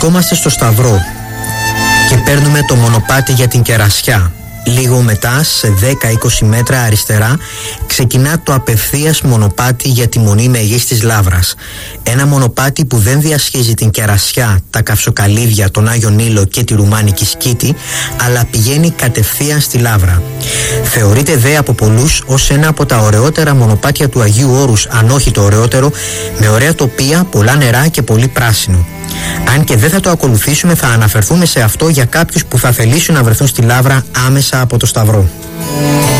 Βρισκόμαστε στο Σταυρό και παίρνουμε το μονοπάτι για την Κερασιά. Λίγο μετά, σε 10-20 μέτρα αριστερά, ξεκινά το απευθείας μονοπάτι για τη Μονή Μεγής της Λαύρας. Ένα μονοπάτι που δεν διασχίζει την Κερασιά, τα Καυσοκαλύβια, τον Άγιο Νείλο και τη Ρουμάνικη Σκήτη, αλλά πηγαίνει κατευθείαν στη Λαύρα. Θεωρείται δε από πολλούς ως ένα από τα ωραιότερα μονοπάτια του Αγίου Όρους, αν όχι το ωραιότερο, με ωραία τοπία, πολλά νερά και πολύ πράσινο. Αν και δεν θα το ακολουθήσουμε, θα αναφερθούμε σε αυτό για κάποιους που θα θελήσουν να βρεθούν στη Λαύρα άμεσα από το Σταυρό.